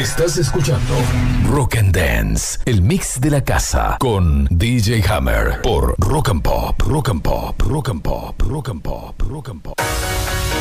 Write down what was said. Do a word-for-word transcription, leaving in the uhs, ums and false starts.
Estás escuchando Rock and Dance, el mix de la casa con D J Hammer por Rock and Pop, Rock and Pop, Rock and Pop, Rock and Pop, Rock and Pop.